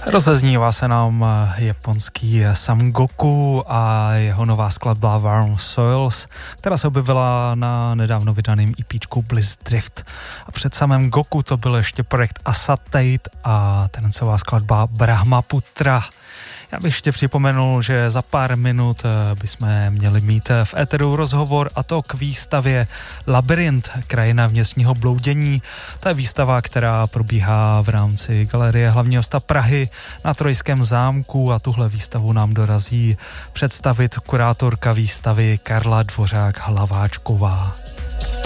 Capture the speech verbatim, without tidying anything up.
Rozeznívá se nám japonský Samgoku a jeho nová skladba Warm Soils, která se objevila na nedávno vydaném EPčku Bliss Drift. A před samým Goku to byl ještě projekt Acetate a tencová skladba Brahmaputra. Já bych ještě připomenul, že za pár minut bychom měli mít v éteru rozhovor, a to k výstavě Labyrint, krajina vnitřního bloudění. To je výstava, která probíhá v rámci Galerie hlavního města Prahy na Trojském zámku, a tuhle výstavu nám dorazí představit kurátorka výstavy Karla Dvořák-Hlaváčková.